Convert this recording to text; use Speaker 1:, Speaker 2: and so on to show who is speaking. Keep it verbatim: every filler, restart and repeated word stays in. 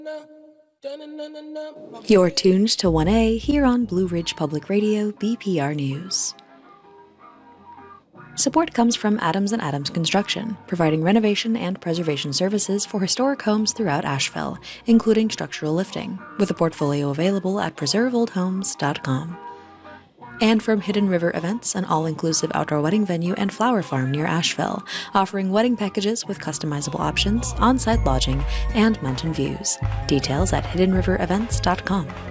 Speaker 1: You're tuned to one A here on Blue Ridge Public Radio, B P R News. Support comes from Adams and Adams Construction, providing renovation and preservation services for historic homes throughout Asheville, including structural lifting, with a portfolio available at preserve old homes dot com. And from Hidden River Events, an all-inclusive outdoor wedding venue and flower farm near Asheville, offering wedding packages with customizable options, on-site lodging, and mountain views. Details at hidden river events dot com.